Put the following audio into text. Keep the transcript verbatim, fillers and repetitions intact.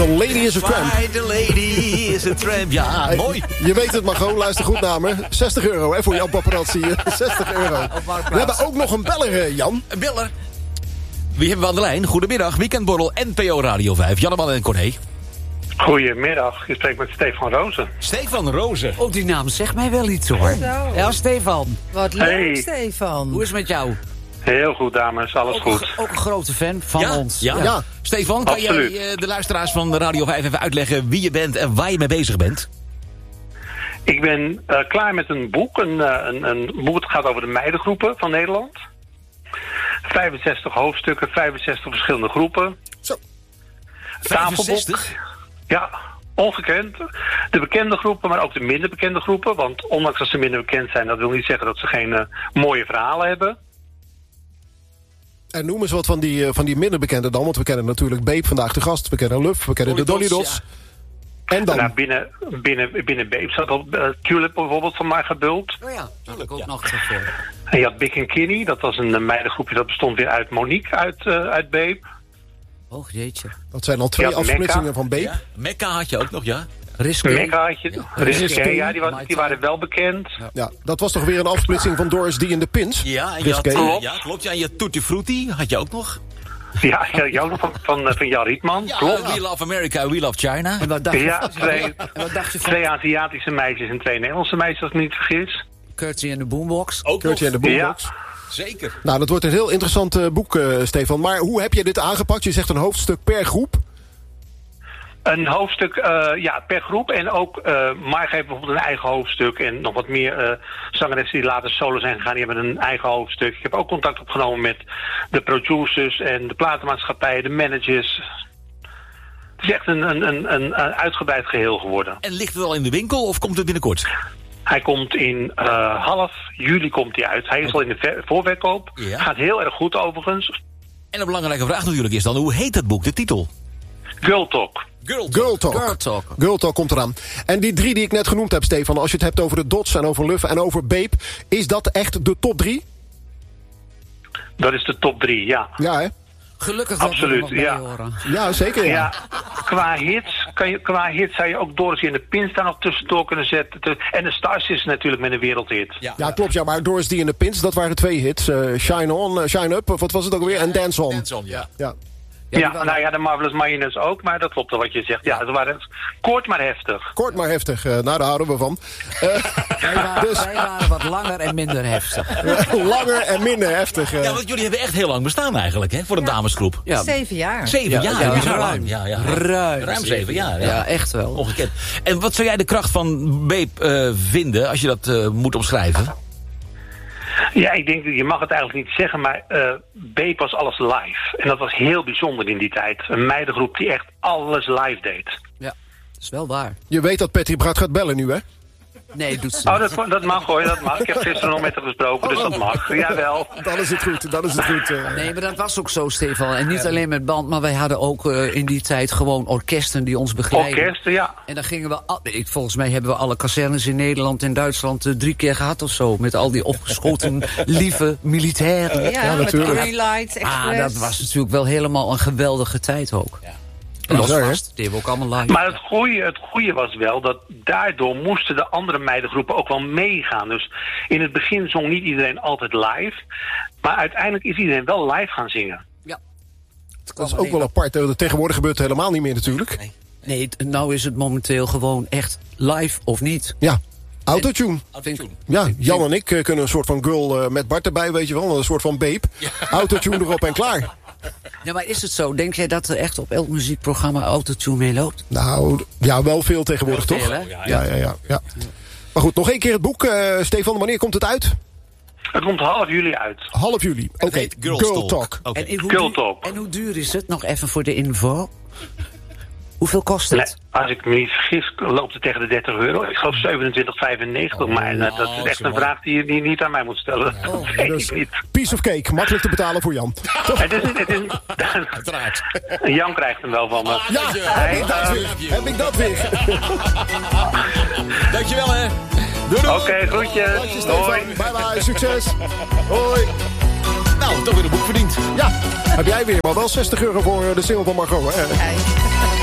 The Lady is a Tramp. Why the Lady is a Tramp. Ja, hey, mooi. Je weet het, Margot. Luister goed naar me. zestig euro hè, voor jouw paparazzi. zestig euro. We hebben ook nog een beller, Jan. Een beller? Wie hebben we aan de lijn? Goedemiddag, Weekendborrel, N P O Radio vijf. Janneman en Corné. Goedemiddag, je spreekt met Stefan Rozen. Stefan Rozen. Oh, die naam zegt mij wel iets, hoor. Zo. Ja, Stefan. Wat leuk, Hey. Stefan. Hoe is het met jou? Heel goed, dames, alles Ook, goed. ook een grote fan van Ja, ons. ja. Ja. Stefan, kan Absoluut. jij uh, de luisteraars van Radio vijf even uitleggen wie je bent en waar je mee bezig bent? Ik ben uh, klaar met een boek. Een, uh, een, een boek dat gaat over de meidengroepen van Nederland. vijfenzestig hoofdstukken, vijfenzestig verschillende groepen. Zo. vijfenzestig? Ja, ongekend. De bekende groepen, maar ook de minder bekende groepen. Want ondanks dat ze minder bekend zijn, dat wil niet zeggen dat ze geen uh, mooie verhalen hebben. En noem eens wat van die, uh, van die minder bekende dan. Want we kennen natuurlijk Beep vandaag de gast. We kennen Luf, we kennen de Dolly Dots. Ja. En dan? Nou, binnen, binnen, binnen Beep zat al uh, Tulip bijvoorbeeld van Marga Bult. Oh ja, dat heb ik ook nog voor. En je had Big and Kinney, dat was een uh, meidengroepje dat bestond weer uit Monique uit, uh, uit Beep. Oh, jeetje. Dat zijn al twee Ja, afsplitsingen Mekka. van Beep. Ja. Mekka had je ook nog, ja? Risky. Mekka had je, Ja. Risqué, ja, die, wa- die waren wel bekend. Ja, dat was toch weer een afsplitsing van Doris D in de Pins? Ja, en je had, Risqué. uh, ja, klopt. Ja, en je had Tutti Frutti had je ook nog. Ja, ja, jou nog van, van, uh, van Jan Rietman, Ja, klopt. We Love America, We Love China. En wat dacht je, Ja, twee, en wat dacht je van twee Aziatische meisjes en twee Nederlandse meisjes, als ik me niet vergis. Curtsy en de Boombox? Ook Kurtje en nog. de Boombox. Ja. Zeker. Nou, dat wordt een heel interessant uh, boek, uh, Stefan. Maar hoe heb je dit aangepakt? Je zegt een hoofdstuk per groep. Een hoofdstuk uh, ja, per groep. En ook uh, Marga heeft bijvoorbeeld een eigen hoofdstuk. En nog wat meer uh, zangeressen die later solo zijn gegaan, die hebben een eigen hoofdstuk. Ik heb ook contact opgenomen met de producers en de platenmaatschappijen, de managers. Het is echt een, een, een, een uitgebreid geheel geworden. En ligt het al in de winkel of komt het binnenkort? Hij komt in uh, half juli komt hij uit. Hij is al in de ver- voorverkoop. Ja. Gaat heel erg goed overigens. En een belangrijke vraag natuurlijk is dan, hoe heet het boek, de titel? Girl Talk. Girl Girl Talk. Girl Talk. Girl Talk komt eraan. En die drie die ik net genoemd heb, Stefan, als je het hebt over de Dots en over Luf en over Beep, is dat echt de top drie? Dat is de top drie, ja. Ja, hè? Gelukkig dat Absoluut, we er nog bij ja. horen. Ja, zeker. Ja. Ja, qua hits, kan je, qua hits zou je ook Doris in de Pins daar nog tussendoor kunnen zetten. En de Stars is natuurlijk met een wereldhit. Ja, Ja, klopt. Ja, maar Doris D in de Pins, dat waren twee hits. Uh, Shine On, uh, Shine Up, of wat was het ook alweer? En Dance On. Dance On, ja. Ja. Ja, Ja, die waren- nou ja, de Marvelous Marionettes ook, maar dat klopt wel wat je zegt. Ja, ze waren kort maar heftig. Kort maar heftig. Uh, nou, daar houden we van. Uh, wij, waren, dus wij waren wat langer en minder heftig. langer en minder heftig. Uh. Ja, want jullie hebben echt heel lang bestaan eigenlijk, hè, voor de Ja. damesgroep. Ja, Zeven jaar. Zeven Ja, jaar, ja, bizar ruim. lang. Ja, ja. ruim. Ruim zeven jaar, ja. Ja, echt wel. Ongekend. En wat zou jij de kracht van Beep uh, vinden, als je dat uh, moet omschrijven? Ja, ik denk, je mag het eigenlijk niet zeggen, maar uh, Beep was alles live. En dat was heel bijzonder in die tijd. Een meidengroep die echt alles live deed. Ja, dat is wel waar. Je weet dat Patty Bart gaat bellen nu, hè? Nee, doet ze Oh, niet. dat, dat mag hoor, dat mag. Ik heb gisteren nog met haar gesproken, dus dat mag. Jawel. Dan is het goed, dan is het goed. Uh. Nee, maar dat was ook zo, Stefan. En niet alleen met band, maar wij hadden ook uh, in die tijd gewoon orkesten die ons begeleiden. Orkesten, ja. En dan gingen we... Al, ik, volgens mij hebben we alle kazernes in Nederland en Duitsland uh, drie keer gehad of zo. Met al die opgeschoten, lieve militairen. Ja, Ja, met natuurlijk. Greenlight, Express. Ah, dat was natuurlijk wel helemaal een geweldige tijd ook. Ja. En dat Bizar, hè? was vast. Die hebben we ook allemaal live. Maar het goede, het goede was wel dat daardoor moesten de andere meidengroepen ook wel meegaan. Dus in het begin zong niet iedereen altijd live. Maar uiteindelijk is iedereen wel live gaan zingen. Ja. Dat is ook wel apart. hè. Tegenwoordig gebeurt het helemaal niet meer natuurlijk. Nee. Nee, t- nou is het momenteel gewoon echt live of niet. Ja, autotune. Autotune. Ja, Jan en ik uh, kunnen een soort van girl uh, met Bart erbij, weet je wel. Een soort van Beep. Autotune erop en klaar. Ja, maar is het zo? Denk jij dat er echt op elk muziekprogramma autotune mee loopt? Nou, ja, wel veel tegenwoordig, Wel veel, toch? hè? Ja, Ja, ja, ja, ja. Maar goed, nog één keer het boek. Uh, Stefan, wanneer komt het uit? Het komt half juli uit. Half juli. Oké, Het heet Girls Girl Talk. Talk. Oké. En, en hoe Girl duur- Talk. en hoe duur is het? Nog even voor de info. Hoeveel kost het? Nee, als ik me niet vergis, loopt het tegen de dertig euro. Ik geloof zevenentwintig vijfennegentig. maar uh, dat is echt zo een mooi. vraag die je die je niet aan mij moet stellen. dat weet Dus ik niet. piece of cake, makkelijk te betalen voor Jan. Toch? Het is, het is, Uiteraard. Jan krijgt hem wel van me. Ja, heb ik dat eh, weer. Heb ik dat weer. Dankjewel, hè. Doei, doei. Oké, groetjes. Dank je, Stefan. Hoi. Bye bye, succes. Hoi. Nou, toch weer een boek verdiend. Ja, heb jij weer, maar wel zestig euro voor de single van Margot, hè? Kijk.